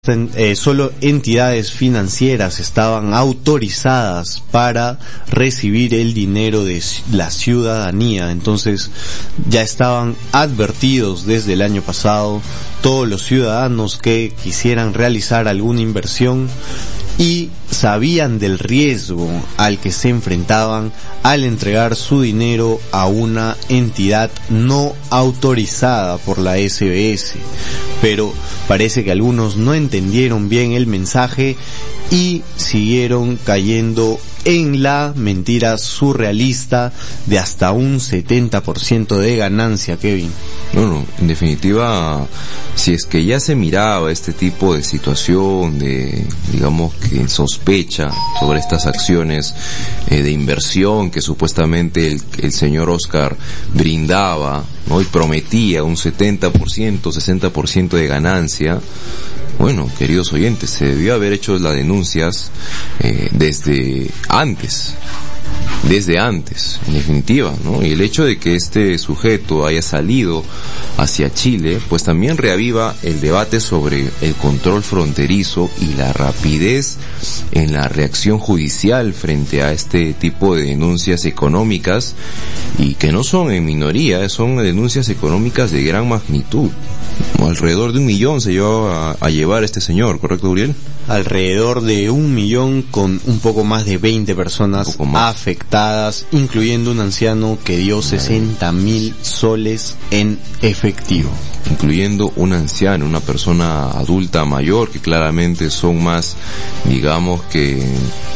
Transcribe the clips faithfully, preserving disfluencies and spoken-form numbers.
Eh, solo entidades financieras estaban autorizadas para recibir el dinero de la ciudadanía. Entonces ya estaban advertidos desde el año pasado todos los ciudadanos que quisieran realizar alguna inversión y sabían del riesgo al que se enfrentaban al entregar su dinero a una entidad no autorizada por la S B S. Pero parece que algunos no entendieron bien el mensaje y siguieron cayendo en la mentira surrealista de hasta un setenta por ciento de ganancia, Kevin. Bueno, en definitiva, si es que ya se miraba este tipo de situación, de, digamos que sospecha sobre estas acciones eh, de inversión que supuestamente el, el señor Oscar brindaba, ¿no? Y prometía un setenta por ciento, sesenta por ciento de ganancia. Bueno, queridos oyentes, se debió haber hecho las denuncias eh, desde antes, desde antes, en definitiva, ¿no? Y el hecho de que este sujeto haya salido hacia Chile, pues también reaviva el debate sobre el control fronterizo y la rapidez en la reacción judicial frente a este tipo de denuncias económicas, y que no son en minoría, son denuncias económicas de gran magnitud. Alrededor de un millón se llevó a, a llevar este señor, ¿correcto, Uriel? Alrededor de un millón con un poco más de veinte personas afectadas, incluyendo un anciano que dio sesenta mil soles en efectivo. Incluyendo un anciano, una persona adulta mayor, que claramente son más, digamos que, eh,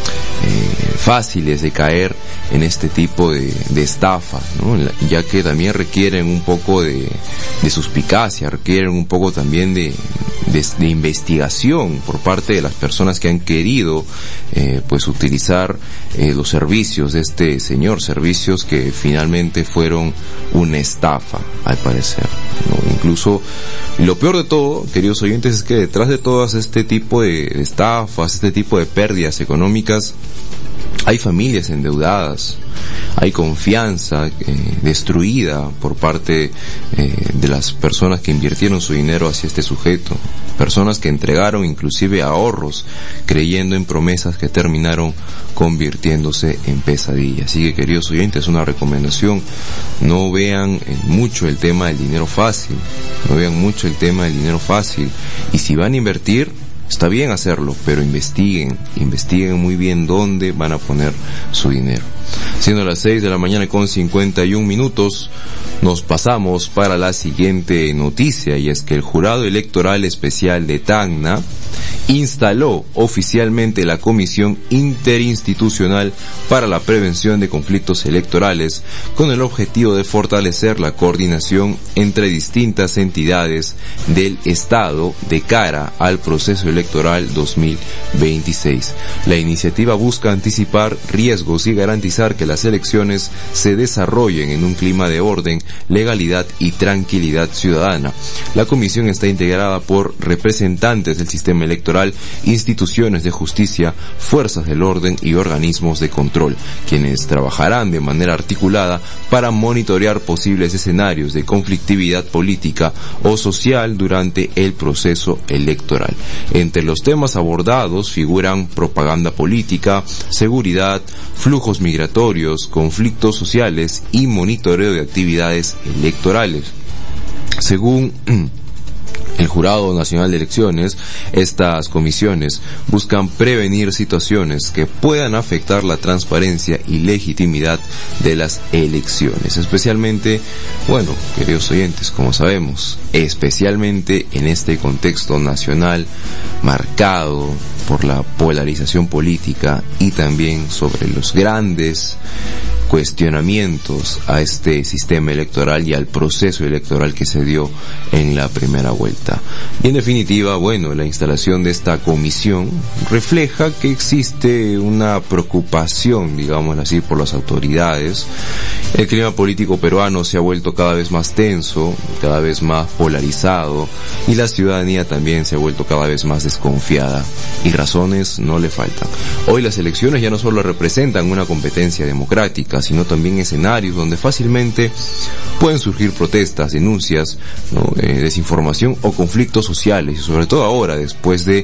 fáciles de caer en este tipo de, de estafa, ¿no? Ya que también requieren un poco de, de suspicacia, requieren un poco también de, de, de investigación por parte de las personas que han querido eh, pues utilizar eh, los servicios de este señor, servicios que finalmente fueron una estafa, al parecer, ¿no? Incluso, lo peor de todo, queridos oyentes, es que detrás de todas este tipo de estafas, este tipo de pérdidas económicas, hay familias endeudadas, hay confianza eh, destruida por parte eh, de las personas que invirtieron su dinero hacia este sujeto, personas que entregaron inclusive ahorros creyendo en promesas que terminaron convirtiéndose en pesadillas. Así que, queridos oyentes, una recomendación: no vean mucho el tema del dinero fácil, no vean mucho el tema del dinero fácil, y si van a invertir, está bien hacerlo, pero investiguen, investiguen muy bien dónde van a poner su dinero. Siendo las seis de la mañana con cincuenta y un minutos, nos pasamos para la siguiente noticia, y es que el Jurado Electoral Especial de Tacna instaló oficialmente la Comisión Interinstitucional para la Prevención de Conflictos Electorales, con el objetivo de fortalecer la coordinación entre distintas entidades del Estado de cara al proceso electoral dos mil veintiséis. La iniciativa busca anticipar riesgos y garantizar que las elecciones se desarrollen en un clima de orden, legalidad y tranquilidad ciudadana. La comisión está integrada por representantes del sistema electoral, instituciones de justicia, fuerzas del orden y organismos de control, quienes trabajarán de manera articulada para monitorear posibles escenarios de conflictividad política o social durante el proceso electoral. Entre los temas abordados figuran propaganda política, seguridad, flujos migratorios, conflictos sociales y monitoreo de actividades electorales. Según el Jurado Nacional de Elecciones, estas comisiones buscan prevenir situaciones que puedan afectar la transparencia y legitimidad de las elecciones, especialmente, bueno, queridos oyentes, como sabemos, especialmente en este contexto nacional marcado por la polarización política y también sobre los grandes cuestionamientos a este sistema electoral y al proceso electoral que se dio en la primera vuelta. Y en definitiva, bueno, la instalación de esta comisión refleja que existe una preocupación, digamos así, por las autoridades. El clima político peruano se ha vuelto cada vez más tenso, cada vez más polarizado, y la ciudadanía también se ha vuelto cada vez más desconfiada y razones no le faltan. Hoy las elecciones ya no solo representan una competencia democrática, sino también escenarios donde fácilmente pueden surgir protestas, denuncias, ¿no? eh, desinformación o conflictos sociales, y sobre todo ahora, después de